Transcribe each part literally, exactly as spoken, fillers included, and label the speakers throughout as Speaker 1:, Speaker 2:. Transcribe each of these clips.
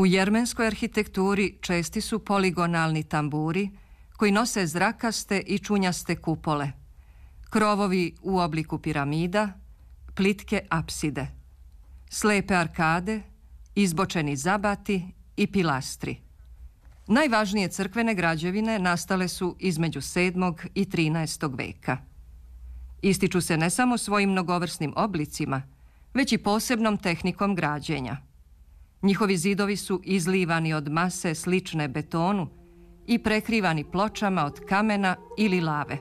Speaker 1: U jermenskoj arhitekturi česti su poligonalni tamburi koji nose zrakaste i čunjaste kupole, krovovi u obliku piramida, plitke apside, slepe arkade, izbočeni zabati i pilastri. Najvažnije crkvene građevine nastale su između sedmog i trinaestog veka. Ističu se ne samo svojim mnogovrsnim oblicima, već i posebnom tehnikom građenja. Njihovi zidovi su izlivani od mase slične betonu i prekrivani pločama od kamena ili lave.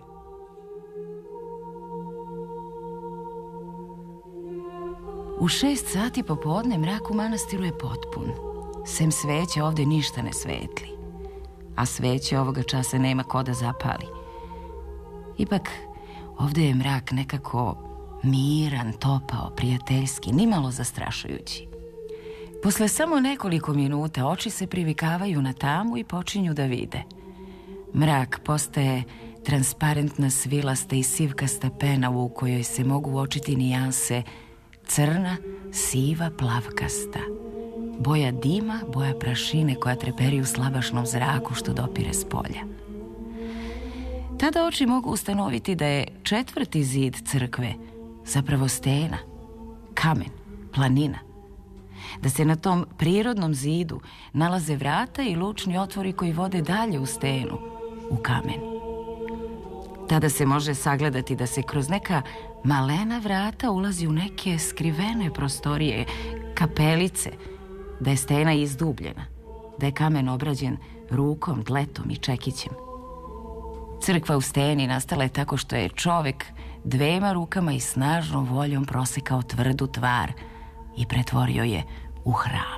Speaker 2: U šest sati popodne mrak u manastiru je potpun. Sem sveća ovde ništa ne svetli, a sveće ovoga časa nema ko da zapali. Ipak, ovde je mrak nekako miran, topao, prijateljski, nimalo zastrašujući. Posle samo nekoliko minuta oči se privikavaju na tamu i počinju da vide. Mrak postaje transparentna svilasta i sivkasta pena u kojoj se mogu uočiti nijanse crna, siva, plavkasta. Boja dima, boja prašine koja treperi u slabašnom zraku što dopire s polja. Tada oči mogu ustanoviti da je četvrti zid crkve zapravo stena, kamen, planina. Da se na tom prirodnom zidu nalaze vrata i lučni otvori koji vode dalje u stenu, u kamen. Tada se može sagledati da se kroz neka malena vrata ulazi u neke skrivene prostorije, kapelice, da je stena izdubljena, da je kamen obrađen rukom, dletom i čekićem. Crkva u steni nastala je tako što je čovek dvema rukama i snažnom voljom prosekao tvrdu tvar i pretvorio je u hram.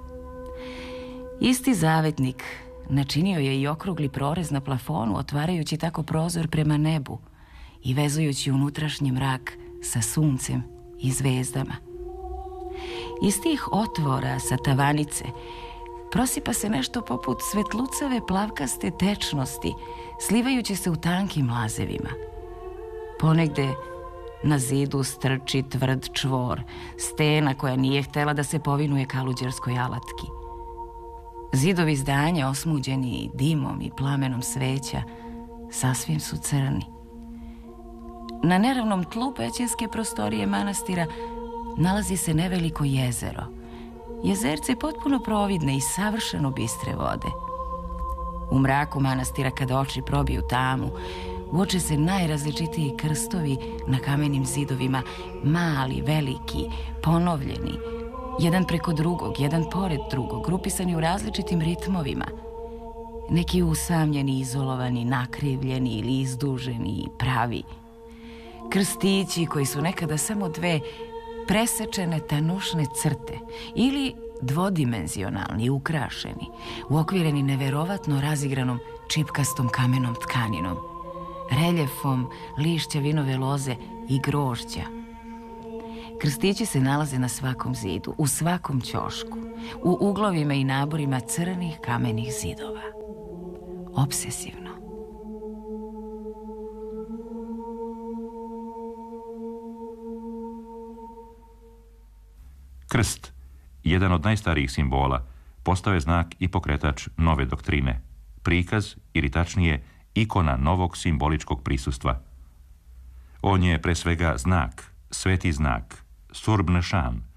Speaker 2: Isti zavetnik načinio je i okrugli prorez na plafonu, otvarajući tako prozor prema nebu i vezujući unutrašnji mrak sa suncem i zvezdama. Iz tih otvora sa tavanice prosipa se nešto poput svetlucave plavkaste tečnosti, slivajući se u tankim lazevima. Ponegde na zidu strči tvrd čvor, stena koja nije htela da se povinuje kaluđerskoj alatki. Zidovi zdanja, osmuđeni dimom i plamenom sveća, sasvim su crni. Na neravnom tlu pećinske prostorije manastira nalazi se neveliko jezero. Jezerce je potpuno providne i savršeno bistre vode. U mraku manastira, kada oči probiju tamu, uoče se najrazličitiji krstovi na kamenim zidovima, mali, veliki, ponovljeni, jedan preko drugog, jedan pored drugog, grupisani u različitim ritmovima. Neki usamljeni, izolovani, nakrivljeni ili izduženi i pravi. Krstići koji su nekada samo dve presečene tanušne crte ili dvodimenzionalni, ukrašeni, uokvireni neverovatno razigranom čipkastom kamenom tkaninom, reljefom lišća vinove loze i grožđa. Krstići se nalaze na svakom zidu, u svakom ćošku, u uglovima i naborima crnih kamenih zidova. Obsesivno.
Speaker 3: Krst, jedan od najstarijih simbola, postao je znak i pokretač nove doktrine, prikaz, ili tačnije, ikona novog simboličkog prisustva. On je pre svega znak, sveti znak, surb nešan,